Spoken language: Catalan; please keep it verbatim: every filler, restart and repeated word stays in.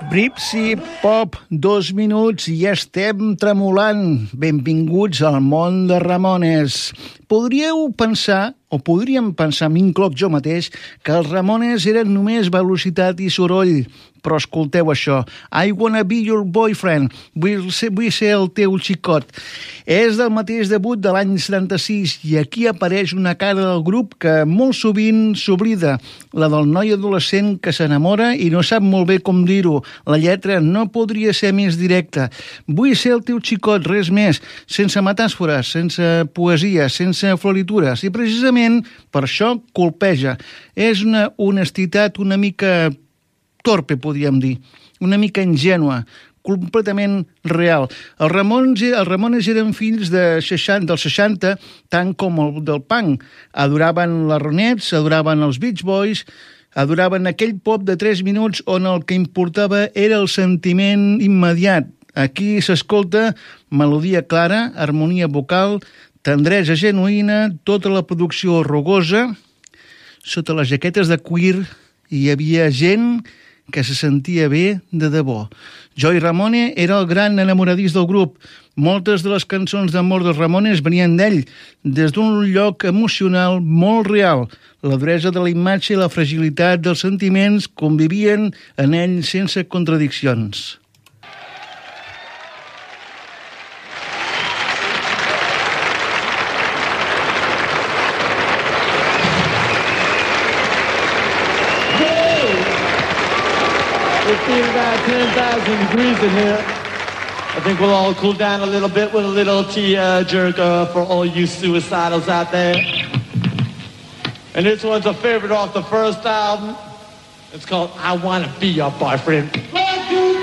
Bripsy Pop, dos minuts i ja estem tremolant. Benvinguts al món de Ramones. Podríeu pensar, o podríem pensar, m'incloc jo mateix, que els Ramones eren només velocitat i soroll. Però escolteu això. I wanna be your boyfriend. Vull ser, vull ser el teu xicot. És del mateix debut de l'any setanta-sis i aquí apareix una cara del grup que molt sovint s'oblida. La del noi adolescent que s'enamora i no sap molt bé com dir-ho. La lletra no podria ser més directa. Vull ser el teu xicot, res més. Sense metàfores, sense poesia, sense floritures. I precisament per això colpeja. És una honestitat una mica torpe, podríem dir, una mica ingènua, completament real. Els Ramones, els Ramones eren fills de seixanta, dels seixanta, tant com el del punk. Adoraven les Ronettes, adoraven els Beach Boys, adoraven aquell pop de tres minuts on el que importava era el sentiment immediat. Aquí s'escolta melodia clara, harmonia vocal, tendresa genuïna, tota la producció rugosa. Sota les jaquetes de cuir hi havia gent que se sentia bé de debò. Joey Ramone era el gran enamoradís del grup. Moltes de les cançons d'amor dels Ramones venien d'ell, des d'un lloc emocional molt real. La duresa de la imatge i la fragilitat dels sentiments convivien en ell sense contradiccions. It's been about ten thousand degrees in here. I think we'll all cool down a little bit with a little tear-jerker for all you suicidals out there. And this one's a favorite off the first album. It's called I Wanna Be Your Boyfriend.